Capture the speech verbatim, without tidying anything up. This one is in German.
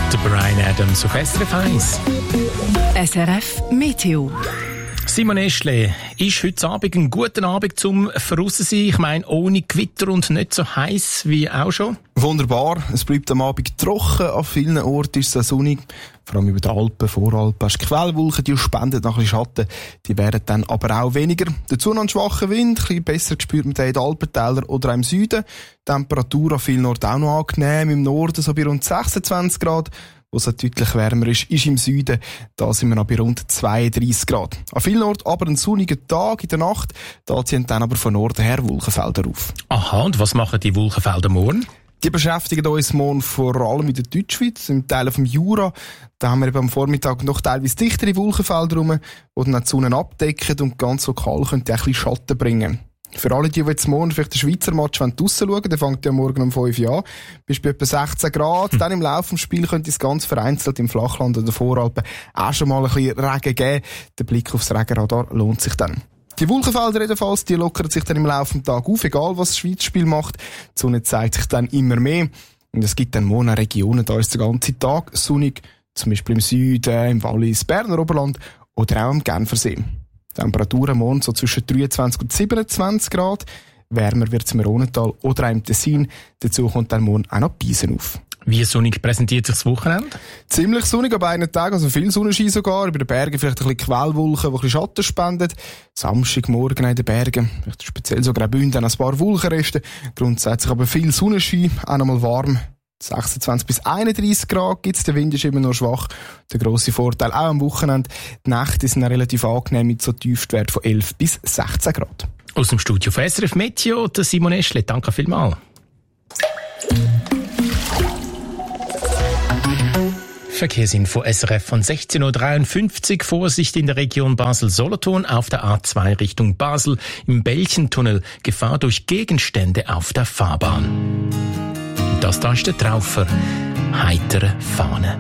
Der Bryan Adams auf S R F eins. S R F Meteo. Simon Eschle, ist heute Abend ein guter Abend zum Verraussen sein? Ich meine, ohne Gewitter und nicht so heiß wie auch schon? Wunderbar. Es bleibt am Abend trocken. An vielen Orten ist es sonnig. Vor allem über die Alpen, Voralpen. Hast du Quellwolken, die spenden nach ein bisschen Schatten. Die werden dann aber auch weniger. Dazu noch ein schwacher Wind. Ein bisschen besser gespürt man den in den Alpentälern oder auch im Süden. Die Temperatur an vielen Orten auch noch angenehm. Im Norden so bei rund sechsundzwanzig Grad. Wo es deutlich wärmer ist, ist im Süden. Da sind wir noch bei rund zweiunddreissig Grad. An vielen Orten aber ein sonniger Tag in der Nacht. Da ziehen dann aber von Norden her Wolkenfelder auf. Aha, und was machen die Wolkenfelder morgen? Die beschäftigen uns morgen vor allem in der Deutschschweiz, im Teil vom Jura. Da haben wir eben am Vormittag noch teilweise dichtere Wolkenfelder rum, die dann die Sonne abdecken und ganz lokal können die ein bisschen Schatten bringen. Für alle, die, die jetzt morgen vielleicht den Schweizer Match draussen schauen, der fängt ja morgen um fünf Uhr an, bis bei etwa sechzehn Grad. Hm. Dann im Laufe des Spiels könnte es ganz vereinzelt im Flachland oder Voralpen auch schon mal ein bisschen Regen geben. Der Blick aufs Regenradar lohnt sich dann. Die Wolkenfelder jedenfalls, die lockern sich dann im Laufe des Tages auf, egal was das Schweiz-Spiel macht. Die Sonne zeigt sich dann immer mehr. Und es gibt dann morgen auch Regionen, da ist der ganze Tag sonnig, zum Beispiel im Süden, im Wallis, Berner Oberland oder auch am Genfersee. Temperaturen morgen so zwischen dreiundzwanzig und siebenundzwanzig Grad. Wärmer wird es im Rhontal oder auch im Tessin. Dazu kommt dann morgen auch noch Piesen auf. Wie sonnig präsentiert sich das Wochenende? Ziemlich sonnig an beiden Tagen, also viel Sonnenschein sogar. Über den Bergen vielleicht ein bisschen Quellwolken, die ein bisschen Schatten spenden. Samstagmorgen in den Bergen, vielleicht speziell sogar auch Bünden, ein paar Wolkenreste. Grundsätzlich aber viel Sonnenschein, auch noch mal warm. sechsundzwanzig bis einunddreissig Grad gibt's, der Wind ist immer noch schwach. Der grosse Vorteil auch am Wochenende. Die Nächte sind relativ angenehm mit so Tiefstwerten von elf bis sechzehn Grad. Aus dem Studio von S R F Meteo, der Simon Eschle. Danke vielmals. Verkehrsinfo S R F von sechzehn Uhr dreiundfünfzig. Vorsicht in der Region Basel-Solothurn auf der A zwei Richtung Basel. Im Belchentunnel Gefahr durch Gegenstände auf der Fahrbahn. Das da ist der Traufer. Heitere Fahne.